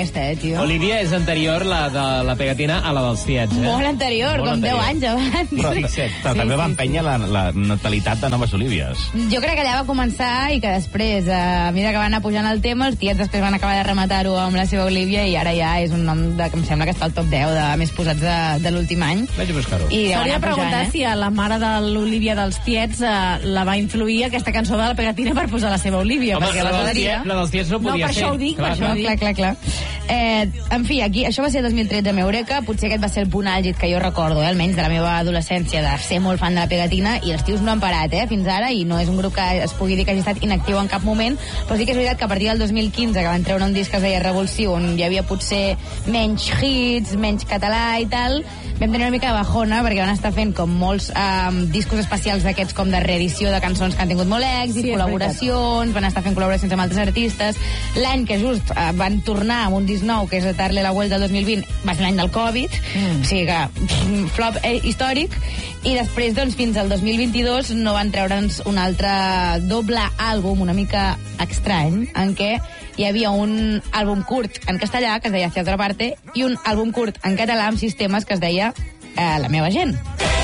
aquesta, tio. Olivia és anterior, la de la pegatina, a la dels tiets, Molt anterior, Molt com 10 anterior. anys abans. Però també va empènyer la natalitat de noves Olívies. Jo crec que allà va començar i que després, a mesura que va anar pujant el tema, els tiets després van acabar de rematar-ho amb la seva Olivia i ara ja és un nom que em sembla que està al top 10 de més posats de l'últim any. Vaig a buscar-ho. I deu S'hauria anar de preguntar pujant, si a la mare de l'Olivia dels tiets la va influir aquesta cançó de la pegatina per posar la seva Olivia. Home, perquè la dels tiets no podia per ser. això ho dic, per això ho dic. Clar. En fi, aquí, això va ser el 2013 a Eureka, potser aquest va ser el punt àlgid que jo recordo, almenys de la meva adolescència, de ser molt fan de la pegatina, i els tios no han parat, fins ara, i no és un grup que es pugui dir que hagi estat inactiu en cap moment, però sí que és veritat que a partir del 2015, que van treure un disc que es deia Revulsiu, on hi havia potser menys hits, menys català i tal, vam tenir una mica de bajona, perquè van estar fent com molts discos especials d'aquests com de reedició de cançons que han tingut molt èxit, col·laboracions, van estar fent col·laboracions amb altres artistes. L'any que just van tornar amb un disc nou, que és Darle la Vuelta del 2020, va ser l'any del Covid, o sigui que flop històric, i després, doncs, fins al 2022 no van treure'ns un altre doble àlbum una mica estrany, en què hi havia un àlbum curt en castellà, que es deia Hacia otra parte, i un àlbum curt en català amb 6 temes que es deia La meva gent.